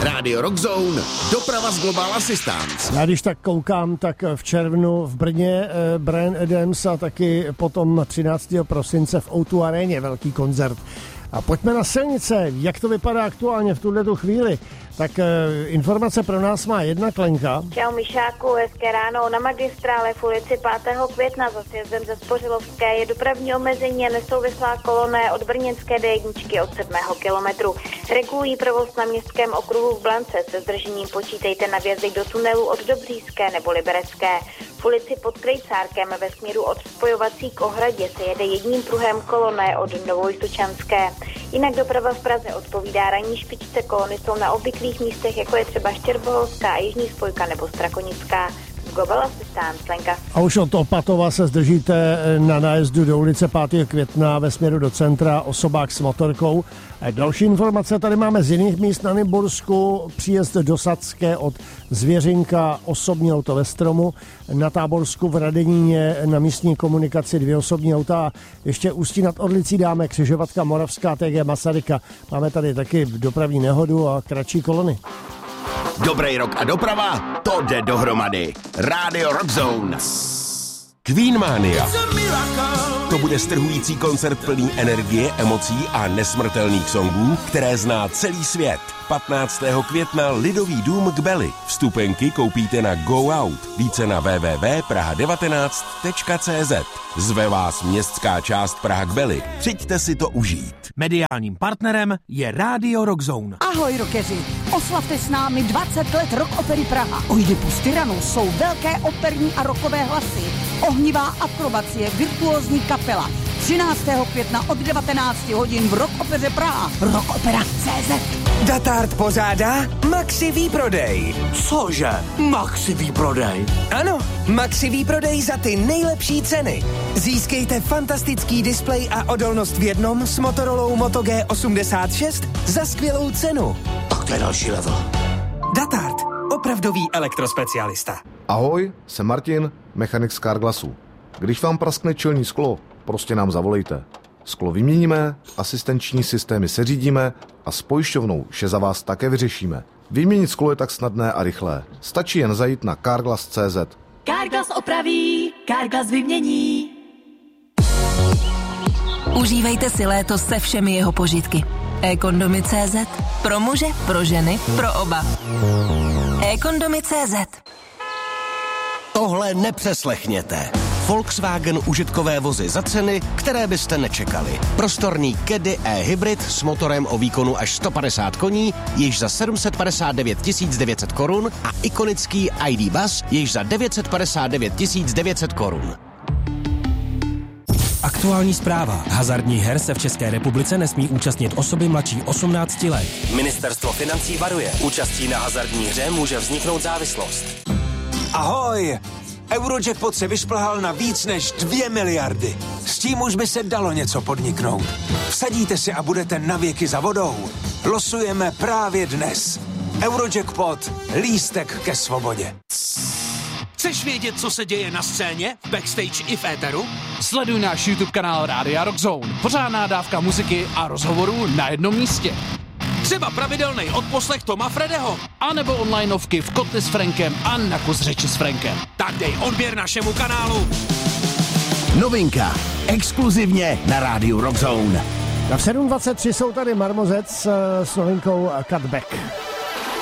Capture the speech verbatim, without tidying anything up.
Radio Rockzone, doprava z Global Assistance. Já když tak koukám, tak v červnu v Brně eh, Bryan Adams a taky potom třináctého prosince v ó dva aréně velký koncert. A pojďme na silnice, jak to vypadá aktuálně v tuhletu chvíli. Tak e, informace pro nás má jedna Klenka. Čau Mišáku, hezké ráno. Na magistrále v ulici pátého května za sjezdem ze Spořilovské je dopravní omezení a nesouvislá kolona od brněnské dé jedna od sedmého kilometru. Regulují provoz na městském okruhu v Blance. Se zdržením počítejte na vjezdech do tunelu od Dobříšské nebo Liberecké. V ulici pod Krejcárkem ve směru od spojovací k Ohradě se jede jedním pruhem koloné od Novojstučanské. Jinak doprava v Praze odpovídá ranní špičce, kolony jsou na obvyklých místech, jako je třeba Štěrboholská a Jižní spojka nebo Strakonická. Global Assistance, Lenka. A už od Opatova se zdržíte na nájezdu do ulice pátého května ve směru do centra, osobák s motorkou. A další informace tady máme z jiných míst na Nymbursku. Příjezd do Sadské od Zvěřinka, osobní auto ve Stromu. Na Táborsku v Radeníně na místní komunikaci dvě osobní auta. Ještě Ústí nad Orlicí dáme křižovatka Moravská té gé Masaryka. Máme tady taky dopravní nehodu a kratší kolony. Dobrý rok a doprava, to jde dohromady. Radio Rockzone. Queen Mania. To bude strhující koncert plný energie, emocí a nesmrtelných songů, které zná celý svět. patnáctého května Lidový dům k Beli. Vstupenky koupíte na Go Out. Více na w w w tečka praha devatenáct tečka cé zet. Zve vás městská část Praha k Beli. Přijďte si to užít. Mediálním partnerem je Radio Rockzone. Ahoj rockeři, oslavte s námi dvacet let Rock Opery Praha. Oidipus Tyrannus jsou velké operní a rockové hlasy, ohnivá akrobacie, virtuózní kapela. třináctého května od devatenácti hodin v Rock Opeře Praha. rockopera tečka cé zet. Datart pořádá Maxi výprodej. Cože? Maxi výprodej? Ano, Maxi výprodej za ty nejlepší ceny. Získejte fantastický displej a odolnost v jednom s Motorolou Moto G osmdesát šest za skvělou cenu. Tak to je další level. Datart, opravdový elektrospecialista. Ahoj, jsem Martin, mechanik z Carglassu. Když vám praskne čelní sklo, prostě nám zavolejte. Sklo vyměníme, asistenční systémy seřídíme a s pojišťovnou vše za vás také vyřešíme. Vyměnit sklo je tak snadné a rychlé. Stačí jen zajít na carglass tečka cé zet. Carglass opraví, Carglass vymění. Užívejte si léto se všemi jeho požitky. e-kondomy tečka cé zet. Pro muže, pro ženy, pro oba. e-kondomy tečka cé zet. Tohle nepřeslechněte. Volkswagen užitkové vozy za ceny, které byste nečekali. Prostorný Caddy e-hybrid s motorem o výkonu až sto padesát koní, již za sedm set padesát devět tisíc devět set korun a ikonický í dé Bus již za devět set padesát devět tisíc devět set korun. Aktuální zpráva. Hazardních her se v České republice nesmí účastnit osoby mladší osmnácti let. Ministerstvo financí varuje. Účastí na hazardní hře může vzniknout závislost. Ahoj! Eurojackpot se vyšplhal na víc než dvě miliardy. S tím už by se dalo něco podniknout. Vsadíte si a budete navěky za vodou. Losujeme právě dnes. Eurojackpot. Lístek ke svobodě. Chceš vědět, co se děje na scéně, backstage i v éteru? Sleduj náš YouTube kanál Rádia Rockzone. Pořádná dávka muziky a rozhovorů na jednom místě. Třeba pravidelný odposlech Toma Fredeho, anebo onlineovky v Kotli s Frankem a na kus řeči s Frankem. Tak dej odběr našemu kanálu. Novinka. Exkluzivně na Rádiu Rockzone. Na v sedm dvacet tři jsou tady Marmozec s novinkou Cutback.